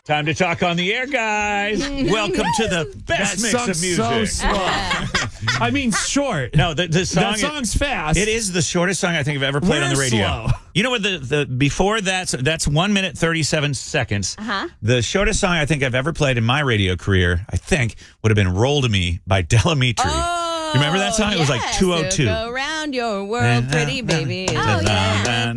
Time to talk on the air, guys. Welcome to the best mix of music. So slow. I mean, short. No, the song. That song's fast. It is the shortest song I think I've ever played on the radio. Slow. You know what? The before that's 1 minute 37 seconds. The shortest song I think I've ever played in my radio career, I think, would have been "Roll to Me" by Delamitri. You remember that song? It was like 202. So go around your world, pretty baby. Oh, yeah.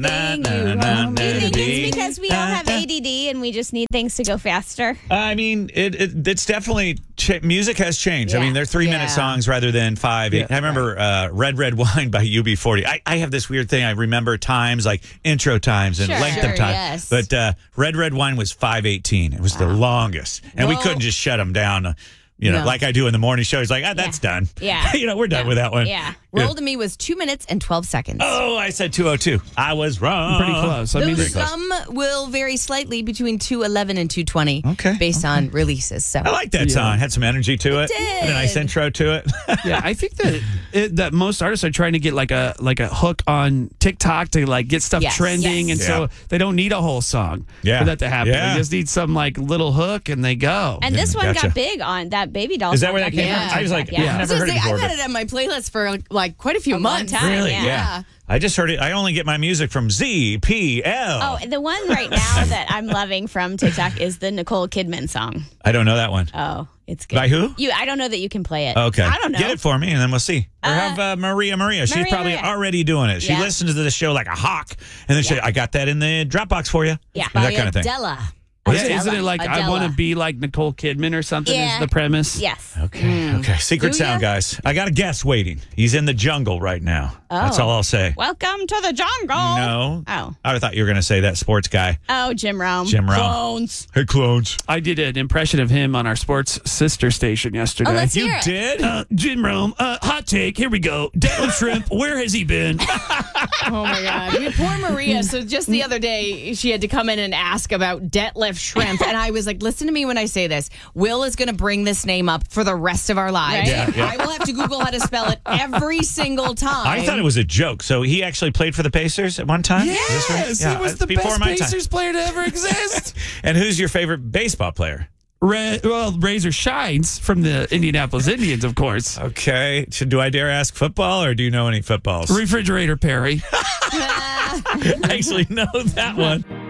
Do you think it's because we all have ADD and we just need things to go faster? I mean, it's definitely music has changed. I Yeah. mean, they're 3-minute songs rather than 5. Yeah. I remember Red Red Wine by UB40. I have this weird thing. I remember times like intro times and length of time. Yes. But Red Red Wine was 5:18. It was the longest, and we couldn't just shut them down. Like I do in the morning show. He's like, that's done. Yeah. We're done with that one. Yeah. Roll to Me was 2 minutes and 12 seconds. Oh, I said 202. I was wrong. Pretty close. I mean, Some will vary slightly between 211 and 220 based on releases. So I like that song. Had some energy to it. did. Had a nice intro to it. yeah, I think that most artists are trying to get like a hook on TikTok to like get stuff Yes. trending, Yes. and so they don't need a whole song for that to happen. Yeah. They just need some like little hook, and they go. And this one Gotcha. got big on that Baby Doll. Is that song where that got came big from? on I was like, TikTok, I've never heard it before. I've had it on my playlist for like quite a few months. time. Really? Yeah. I just heard it. I only get my music from ZPL. Oh, the one right now that I'm loving from TikTok is the Nicole Kidman song. I don't know that one. Oh, it's good. By who? I don't know that you can play it. Okay. I don't know. Get it for me, and then we'll see. Or have Maria. She's Maria probably Maria. already doing it. She Yeah. listens to the show like a hawk, and then she, I got that in the Dropbox for you. Yeah. And that kind of thing. Adela. Isn't it like I Adela. want to be like Nicole Kidman or something? Yeah. Is the premise? Yes. Okay. Secret Do sound, ya? guys. I got a guest waiting. He's in the jungle right now. That's all I'll say. Welcome to the jungle. No. Oh. I thought you were going to say that sports guy. Oh, Jim Rome. Jim Rome. Clones. Hey, clones. I did an impression of him on our sports sister station yesterday. Oh, let's You hear it. did? Jim Rome, hot take. Here we go. Detlef Shrimp, where has he been? Oh my God. I mean, poor Maria. So just the other day, she had to come in and ask about Detlef Shrimp. And I was like, listen to me when I say this. Will is going to bring this name up for the rest of our lives. Right? Yeah. I will have to Google how to spell it every single time. I thought it was a joke. So he actually played for the Pacers at one time? Is this right? Yes, Yeah, he was the before best my time. Pacers player to ever exist. And who's your favorite baseball player? Razor Shines from the Indianapolis Indians, of course. Okay. Do I dare ask football, or do you know any footballs? Refrigerator Perry. I actually know that one.